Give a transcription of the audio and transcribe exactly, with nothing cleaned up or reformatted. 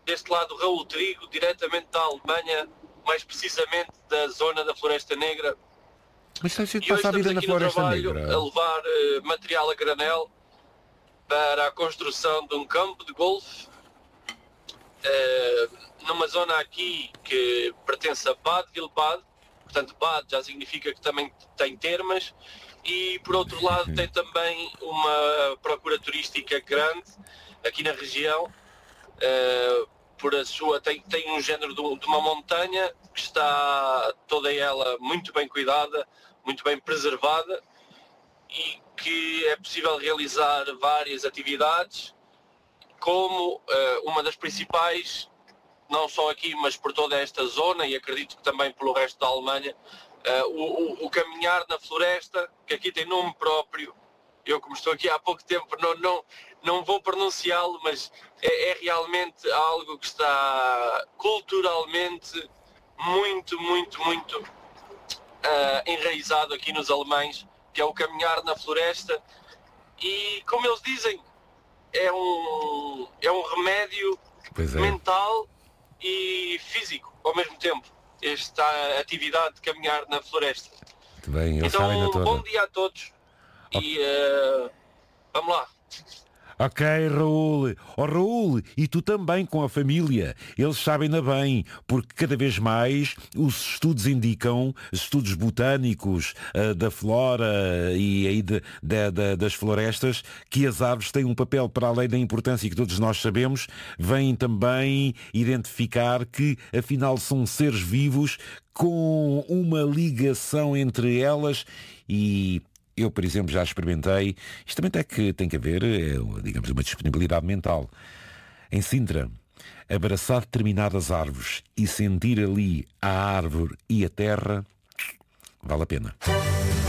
deste lado Raul Trigo, diretamente da Alemanha, mais precisamente da zona da Floresta Negra. Mas está a E hoje passar a estamos vida na aqui no Floresta trabalho Negra. a levar uh, material a granel para a construção de um campo de golfe uh, numa zona aqui que pertence a Bad Vilbad, portanto Bad já significa que também tem termas, e por outro lado tem também uma procura turística grande aqui na região, uh, por a sua, tem, tem um género de, de uma montanha que está toda ela muito bem cuidada, muito bem preservada, e que é possível realizar várias atividades, como uh, uma das principais, não só aqui, mas por toda esta zona, e acredito que também pelo resto da Alemanha, uh, o, o, o caminhar na floresta, que aqui tem nome próprio. Eu, como estou aqui há pouco tempo, não, não, não vou pronunciá-lo, mas é, é realmente algo que está culturalmente muito, muito, muito uh, enraizado aqui nos alemães, que é o caminhar na floresta. E, como eles dizem, é um, é um remédio é. mental e físico ao mesmo tempo, esta atividade de caminhar na floresta. Muito bem, eles então, sabem na toda. Bom dia a todos. E uh, vamos lá. Ok, Raul. Oh, Raul, e tu também com a família. Eles sabem-na bem, porque cada vez mais os estudos indicam, estudos botânicos uh, da flora e aí de, de, de, das florestas, que as árvores têm um papel, para além da importância que todos nós sabemos, vêm também identificar que, afinal, são seres vivos com uma ligação entre elas e... Eu, por exemplo, já experimentei. Isto também tem que, tem que haver, é, digamos, uma disponibilidade mental. Em Sintra, abraçar determinadas árvores e sentir ali a árvore e a terra, vale a pena.